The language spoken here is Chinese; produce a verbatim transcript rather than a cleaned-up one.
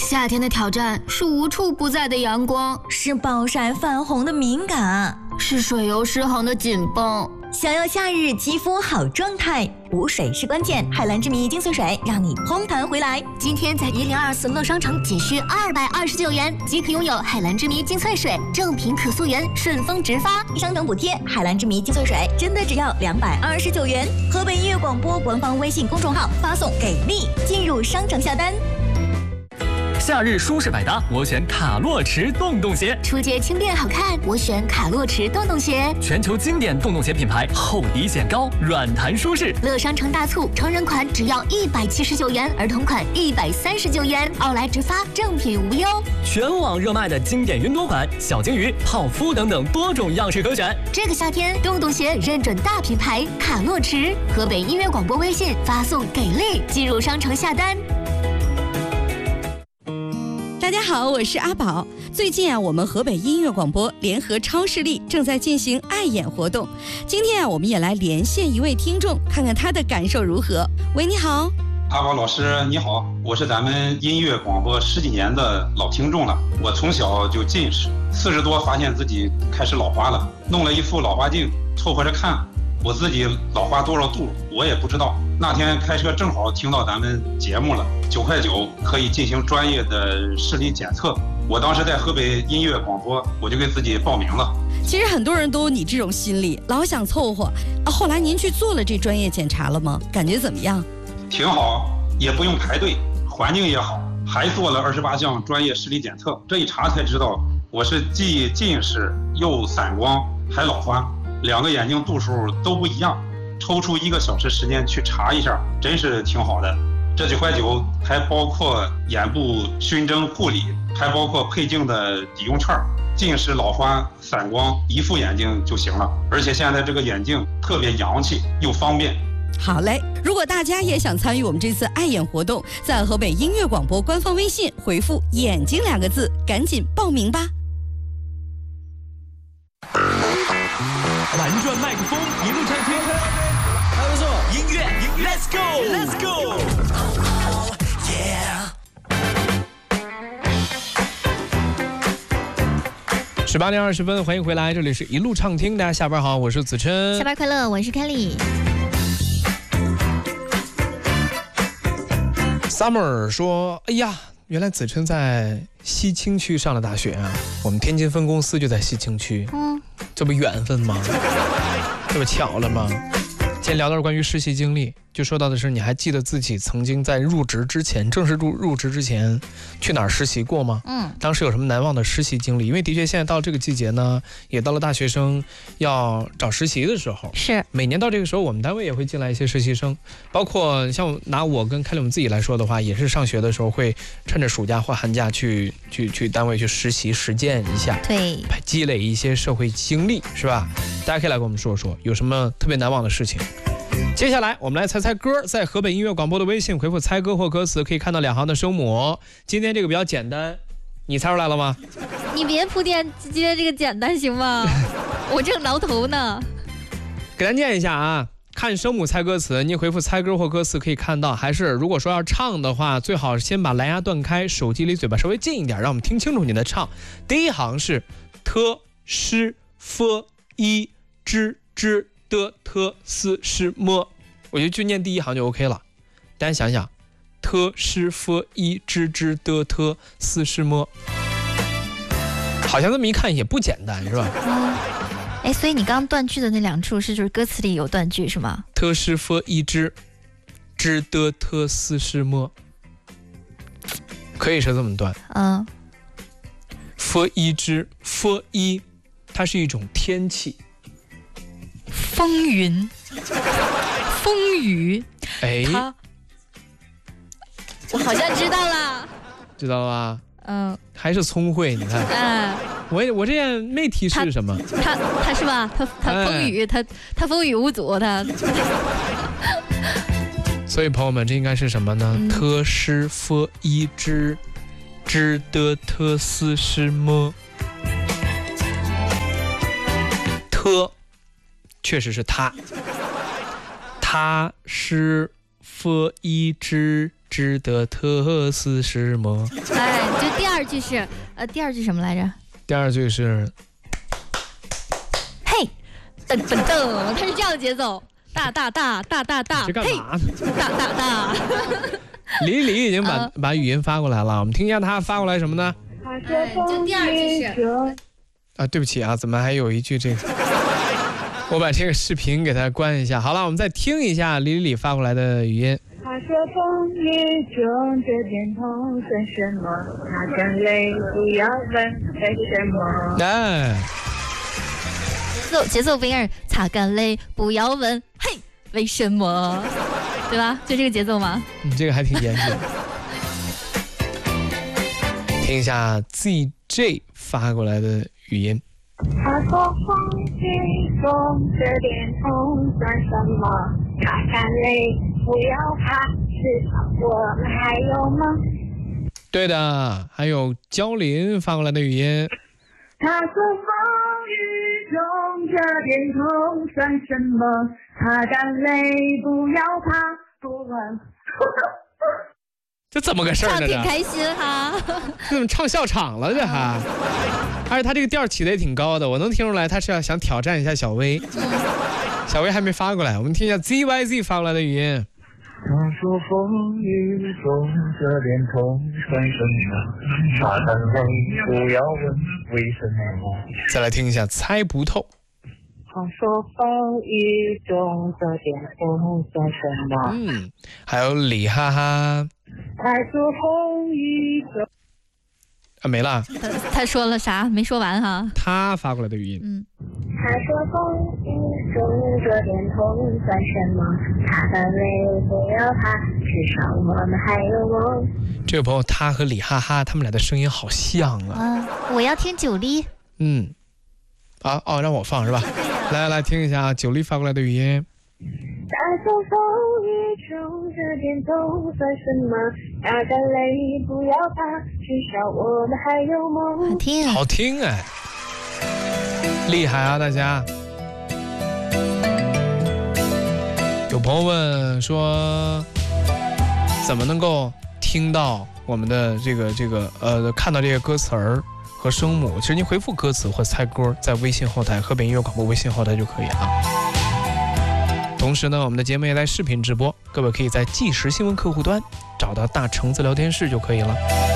夏天的挑战是无处不在的阳光， 是暴晒泛红的敏感， 是水油失衡的紧绷。 想要夏日肌肤好状态，补水是关键。海蓝之谜精粹水让你嘭弹回来。 今天在一零二四乐商城仅需二百二十九元即可拥有海蓝之谜精粹水，正品可溯源，顺丰直发， 商城补贴。海蓝之谜精粹水真的只要两百二十九元。河北音乐广播官方微信公众号发送给力进入商城下单。 夏日舒适百搭，我选卡洛驰洞洞鞋。 出街轻便好看，我选卡洛驰洞洞鞋。 全球经典洞洞鞋品牌，厚底显高，软弹舒适。 乐商城大促，成人款只要一百七十九元，儿童款一百三十九元，奥莱直发，正品无忧。 全网热卖的经典云朵款、小鲸鱼、泡芙等等多种样式可选。 这个夏天，洞洞鞋认准大品牌卡洛驰。河北音乐广播微信发送给力进入商城下单。 大家好，我是阿宝。最近啊，我们河北音乐广播联合超视力正在进行爱眼活动。今天啊，我们也来连线一位听众，看看他的感受如何。喂，你好。 阿宝老师你好，我是咱们音乐广播十几年的老听众了。我从小就近视，四十多发现自己开始老花了，弄了一副老花镜凑合着看。我自己老花多少度我也不知道。那天开车正好听到咱们节目了，九块九可以进行专业的视力检测。我当时在河北音乐广播，我就给自己报名了。 其实很多人都有你这种心理，老想凑合啊。后来您去做了这专业检查了吗？感觉怎么样？ 挺好，也不用排队，环境也好，还做了二十八项专业视力检测。这一查才知道，我是既近视又散光还老花，两个眼睛度数都不一样。抽出一个小时时间去查一下，真是挺好的。这九块九还包括眼部熏蒸护理，还包括配镜的抵用券。近视、老花、散光，一副眼镜就行了。而且现在这个眼镜特别洋气又方便。 好嘞，如果大家也想参与我们这次爱眼活动，在河北音乐广播官方微信回复眼睛两个字，赶紧报名吧。 玩转麦克风，一路畅听， 还不错。 音乐 ，Let's go，Let's go， Yeah。 十八点二十分，欢迎回来，这里是一路畅听，大家下班好，我是子琛。 下班快乐，我是 Kelly。 Summer 说：“哎呀，原来子琛在西青区上了大学啊！我们天津分公司就在西青区，嗯，这不缘分吗？这不巧了吗？”今天聊到关于实习经历，就说到的是，你还记得自己曾经在入职之前，正式入入职之前，去哪儿实习过吗？嗯，当时有什么难忘的实习经历？因为的确现在到这个季节呢，也到了大学生要找实习的时候。 是， 每年到这个时候，我们单位也会进来一些实习生，包括像拿我跟凯莉我们自己来说的话，也是上学的时候会趁着暑假或寒假去去去单位去实习实践一下， 对， 积累一些社会经历，是吧？大家可以来跟我们说说，有什么特别难忘的事情。接下来我们来猜猜歌，在河北音乐广播的微信回复猜歌或歌词，可以看到两行的声母。今天这个比较简单，你猜出来了吗？ 你别铺垫，今天这个简单行吗？我正挠头呢。 给大家念一下啊，看声母猜歌词，你回复猜歌或歌词可以看到。还是如果说要唱的话，最好先把蓝牙断开，手机离嘴巴稍微近一点，让我们听清楚你的唱。第一行是 t sh f i zh zh的特斯是么，我觉得就念第一行就 OK 了。大家想想，特是 f 一之之的特斯是么，好像这么一看也不简单，是吧？ 嗯，哎，所以你刚刚断句的那两处是就是歌词里有断句是吗？ 特是 f 一之之的特斯是么，可以是这么断。 嗯 ，f 一之 f 一，它是一种天气。 风云，风雨， 哎， 我好像知道了， 知道了吧？ 嗯， 还是聪慧，你看， 嗯， 我我这样没提示什么， 他他是吧？他他风雨，他他风雨无阻，他。 所以朋友们，这应该是什么呢？特是 f 一之之的特斯是么？特。确实是他，他是 f 一之值得特斯什么？ 哎，就第二句是呃，第二句什么来着？ 第二句是嘿，噔噔噔，它是这样的节奏，大大大大大大， 这干嘛呢？ 大大大。 李李已经把、 啊、 把语音发过来了，我们听一下他发过来什么呢？ 哎，就第二句是啊，对不起啊，怎么还有一句这个？我把这个视频给他关一下。好了，我们再听一下李李李发过来的语音。 他说风雨中这点痛算什么？他干泪不要问为什么。 哎， 节奏节奏不应该是擦干泪不要问嘿为什么，对吧？就这个节奏吗？ 你这个还挺严谨。听一下 Z J 发过来的语音。 他说风雨中这点痛算什么？擦干泪不要怕，至少我们还有梦。 对的，还有焦林发过来的语音。 他说风雨中这点痛算什么？擦干泪不要怕，不问。 这怎么个事儿呢？ 唱挺开心哈， 这怎么唱笑场了这还？而且他这个调起的也挺高的，我能听出来他是要想挑战一下小薇。小薇还没发过来，我们听一下 Z Y Z 发过来的语音。 他说风雨中这点痛算什么？擦干泪不要问为什么。 再来听一下猜不透。 他说风雨中这点痛算什么？ 嗯，还有李哈哈。 他说风雨中啊，没了。 他他说了啥？没说完哈。 他发过来的语音。 嗯。 他说风雨中这点痛算什么？擦干泪不要怕，至少我们还有梦。 这位朋友，他和李哈哈他们俩的声音好像啊。 啊，我要听九力。 嗯。啊哦，让我放是吧？来来听一下九力发过来的语音。 他说风雨中这点痛算什么？擦干泪不要怕，至少我们还有梦。 好听， 好听哎，厉害啊大家！有朋友问说，怎么能够听到我们的这个这个呃，看到这个歌词儿和声母？其实您回复歌词或猜歌，在微信后台河北音乐广播微信后台就可以了。同时呢，我们的节目也在视频直播，各位可以在即时新闻客户端找到大橙子聊天室就可以了。